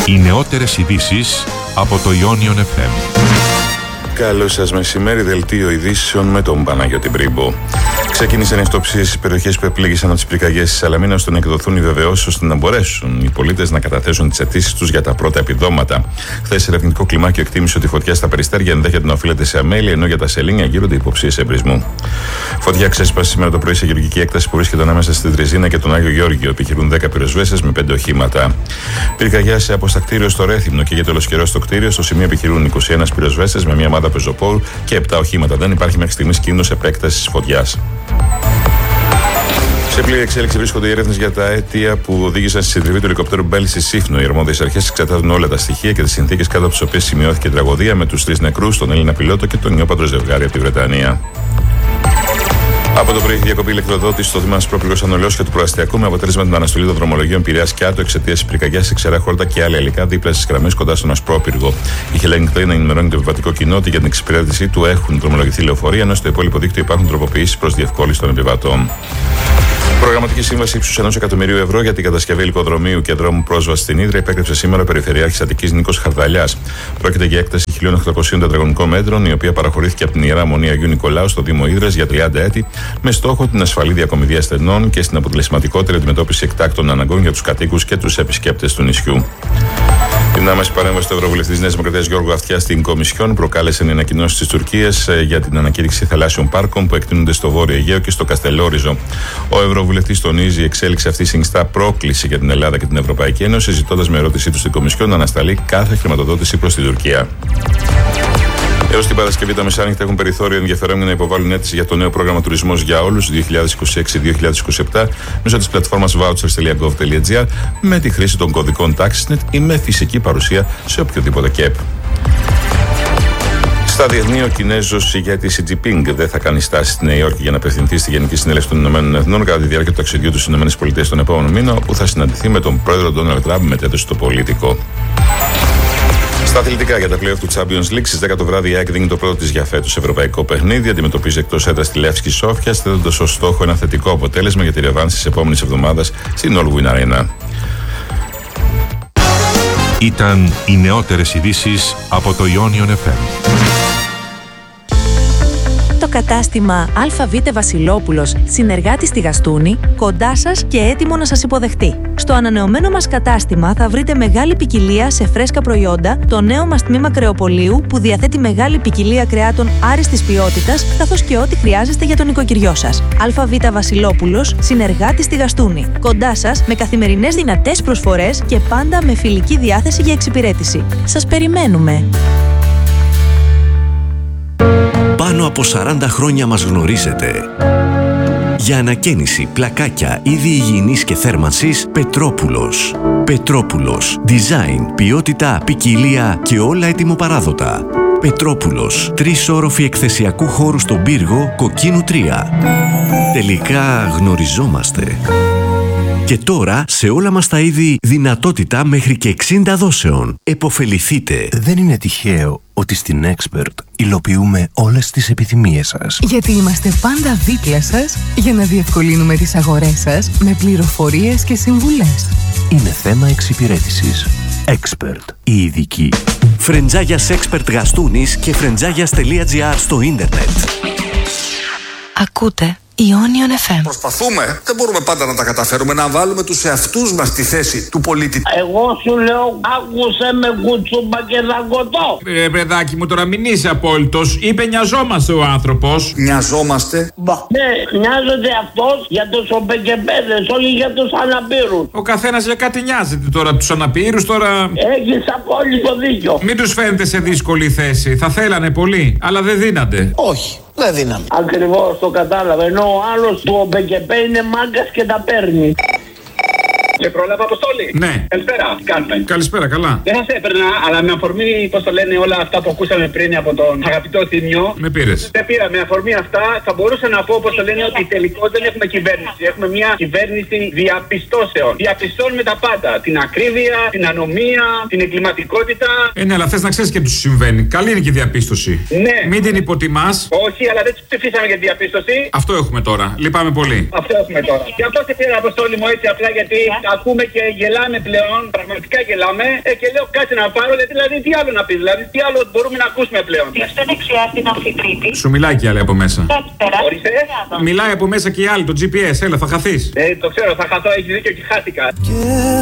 Οι νεότερες ειδήσεις από το Ionion FM. Καλό σας μεσημέρι, δελτίο ειδήσεων με τον Παναγιώτη Μπρίμπο. Ξεκίνησαν οι αυτοψίες στις περιοχές που επλήγησαν από τις πυρκαγιές της Σαλαμίνα, ώστε να εκδοθούν οι βεβαιώσεις ώστε να μπορέσουν οι πολίτες να καταθέσουν τις αιτήσεις τους για τα πρώτα επιδόματα. Χθες, ερευνητικό κλιμάκιο εκτίμησε ότι η φωτιά στα Περιστέρια ενδέχεται να οφείλεται σε αμέλεια, ενώ για τα Σελήνια γύρονται υποψίες εμπρισμού. Φωτιά ξέσπασε σήμερα το πρωί σε γεωργική έκταση που βρίσκεται ανάμεσα στην Τριζίνα και τον Άγιο Γεώργιο. Επιχειρούν 10 πυροσβέστες με 5 οχήματα. Πυρκαγιά σε αποστακτήριο στο Ρέθυμνο και για το καιρό στο κτίριο. Στο σημείο επιχειρούν 21 πυροσβέστες με μια ομάδα πεζοπόρου και 7 οχήματα. Δεν υπάρχει μέχρι στιγμής κίνδυνος επέκτασης φωτιάς. Σε πλήρη εξέλιξη βρίσκονται οι έρευνες για τα αίτια που οδήγησαν στη συντριβή του ελικόπτερου Μπέλ στη Σύφνο. Οι αρμόδιες αρχές εξετάζουν όλα τα στοιχεία και τις συνθήκες κάτω από τις οποίες σημειώθηκε η τραγωδία, με τους 3 νεκρούς, τον Έλληνα πιλότο και τον νιόπαντρο ζευγάρι από τη Βρετανία. Από το πρωί έχει διακοπή ηλεκτροδότηση στο Δήμα Ασπρόπυργος Ανολαιώσια του Προαστιακού, με αποτέλεσμα την αναστολή των δρομολογίων Πειραιάς και Άττο εξαιτίας της πυρκαγιάς σε Ξερά Χόρτα και άλλα υλικά δίπλα στις γραμμές κοντά στον Ασπρόπυργο. Η Hellenic Train ενημερώνει το επιβατικό κοινό ότι για την εξυπηρέτησή του έχουν δρομολογηθεί λεωφορεία, ενώ στο υπόλοιπο δίκτυο υπάρχουν τροποποιήσεις προς διευκόλυνση των επιβατών. Προγραμματική σύμβαση ύψους 1 εκατομμυρίου ευρώ για την κατασκευή υλικοδρομίου και δρόμου πρόσβαση στην Ύδρα υπέγραψε σήμερα ο Περιφερειάρχης Αττικής Νίκος Χαρδαλιάς. Πρόκειται για έκταση 1.800 τετραγωνικών μέτρων, η οποία παραχωρήθηκε από την Ιερά Μονή Αγίου Νικολάου στο Δήμο Ύδρας για 30 έτη, με στόχο την ασφαλή διακομιδή ασθενών και στην αποτελεσματικότερη αντιμετώπιση εκτάκτων αναγκών για τους κατοίκους και τους επισκέπτες του νησιού. Την άμεση παρέμβαση του Ευρωβουλευτή Νέας Δημοκρατίας Γιώργου Αυτιά στην Κομισιόν προκάλεσαν οι ανακοινώσεις της Τουρκίας για την ανακήρυξη θαλάσσιων πάρκων που εκτείνονται στο Βόρειο Αιγαίο και στο Καστελόριζο. Ο Ευρωβουλευτής τονίζει η εξέλιξη αυτή συνιστά πρόκληση για την Ελλάδα και την Ευρωπαϊκή Ένωση, ζητώντας με ερώτησή του στην Κομισιόν να ανασταλεί κάθε χρηματοδότηση προς την Τουρκία. Έως την Παρασκευή τα μεσάνυχτα έχουν περιθώριο ενδιαφερόμενοι να υποβάλουν αίτηση για το νέο πρόγραμμα Τουρισμός για Όλους 2026-2027 μέσω της πλατφόρμας vouchers.gov.gr με τη χρήση των κωδικών TaxNet ή με φυσική παρουσία σε οποιοδήποτε ΚΕΠ. Στα διεθνή, ο Κινέζος ηγέτης Xi Jinping δεν θα κάνει στάση στη Νέα Υόρκη για να απευθυνθεί στη Γενική Συνέλευση των Ηνωμένων Εθνών κατά τη διάρκεια του ταξιδιού του στις ΗΠΑ τον επόμενο μήνα, όπου θα συναντηθεί με τον πρόεδρο Ντόναλντ Τραμπ μετέδωσε στο Πολίτικο. Στα αθλητικά, για τα play-off του Champions League, στις 10 το βράδυ η ΑΕΚ δίνει το πρώτο της για φέτος ευρωπαϊκό παιχνίδι. Αντιμετωπίζει εκτός έδρας τη Λεύσκη Σόφια, θέτοντας ως στόχο ένα θετικό αποτέλεσμα για τη ρεβάνση της επόμενης εβδομάδας στην All Win Arena. Ήταν οι νεότερες ειδήσεις από το Ionion FM. Το κατάστημα ΑΒ Βασιλόπουλος, συνεργάτης στη Γαστούνη, κοντά σας και έτοιμο να σας υποδεχτεί. Στο ανανεωμένο μας κατάστημα θα βρείτε μεγάλη ποικιλία σε φρέσκα προϊόντα, το νέο μας τμήμα κρεοπολίου που διαθέτει μεγάλη ποικιλία κρεάτων άριστης ποιότητας, καθώς και ό,τι χρειάζεστε για τον οικοκυριό σας. ΑΒ Βασιλόπουλος, συνεργάτης στη Γαστούνη. Κοντά σας με καθημερινές δυνατές προσφορές και πάντα με φιλική διάθεση για εξυπηρέτηση. Σας περιμένουμε! Πάνω από 40 χρόνια μας γνωρίζετε. Για ανακαίνιση, πλακάκια, είδη υγιεινής και θέρμανσης, Πετρόπουλος. Πετρόπουλος. Design, ποιότητα, ποικιλία και όλα ετοιμοπαράδοτα. Πετρόπουλος. 3 όροφοι εκθεσιακού χώρου στον πύργο, Κοκκίνου 3. Τελικά γνωριζόμαστε. Και τώρα, σε όλα μας τα είδη, δυνατότητα μέχρι και 60 δόσεων. Εποφεληθείτε. Δεν είναι τυχαίο ότι στην Expert υλοποιούμε όλες τις επιθυμίες σας. Γιατί είμαστε πάντα δίπλα σας για να διευκολύνουμε τις αγορές σας με πληροφορίες και συμβουλές. Είναι θέμα εξυπηρέτησης. Expert. Η ειδική. Φρεντζάγιας Expert Γαστούνης και φρεντζάγιας.gr στο ίντερνετ. Ακούτε Ionion FM. Προσπαθούμε, δεν μπορούμε πάντα να τα καταφέρουμε, να βάλουμε τους εαυτούς μας στη θέση του πολίτη. Εγώ σου λέω, άκουσε με κουτσούμπα και δαγκωτό. Παιδάκι μου, τώρα μην είσαι απόλυτος. Είπε νοιαζόμαστε ο άνθρωπος. Νοιαζόμαστε. Ναι, νοιάζεται αυτός για τους οπεκεπέδες, όλοι για τους αναπήρους. Ο καθένας για κάτι νοιάζεται τώρα. Τους αναπήρους τώρα. Έχεις απόλυτο δίκιο. Μην τους φαίνεται σε δύσκολη θέση. Θα θέλανε πολύ, αλλά δεν δίνανται. Όχι. Δεν δύναμη. Ακριβώς το κατάλαβα. Ενώ ο άλλος του οπεκεπέ είναι μάγκας και τα παίρνει. Σε πρόλαβα, Αποστόλη. Ναι. Καλησπέρα, τι κάνουμε. Καλησπέρα, καλά. Δεν θα σε έπαιρνα, αλλά με αφορμή, πώς το λένε, όλα αυτά που ακούσαμε πριν από τον αγαπητό Θήμιο. Με πήρες. Δεν πήρα. Με αφορμή αυτά, θα μπορούσα να πω, πώς το λένε, ότι τελικώς δεν έχουμε κυβέρνηση. Έχουμε μια κυβέρνηση διαπιστώσεων. Διαπιστώνουμε τα πάντα. Την ακρίβεια, την ανομία, την εγκληματικότητα. Ναι, αλλά θες να ξέρεις και τι σου συμβαίνει. Καλή είναι και η διαπίστωση. Ναι. Μην την υποτιμάς. Όχι, αλλά δεν τους ψηφίσαμε για τη διαπίστωση. Αυτό έχουμε τώρα. Λυπάμαι πολύ. Αυτό έχουμε τώρα. Και αυτό σε πήρα, Αποστόλη μου, έτσι απλά γιατί ακούμε και γελάμε πλέον. Πραγματικά γελάμε. Και λέω κάτσε να πάρω. Δηλαδή τι άλλο να πει, δηλαδή τι άλλο μπορούμε να ακούσουμε πλέον. Είστε δεξιά στην Αμφιτρίτη. Σου μιλάει και άλλη από μέσα. Ορίστε. Μιλάει από μέσα και η άλλη, το GPS, έλα, θα χαθείς. Το ξέρω, θα χαθώ, έχει δίκιο και χάθηκα.